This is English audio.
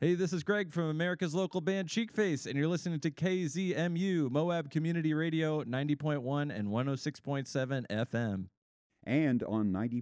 Hey, this is Greg from America's local band Cheekface, and you're listening to KZMU, Moab Community Radio 90.1 and 106.7 FM. And on 90.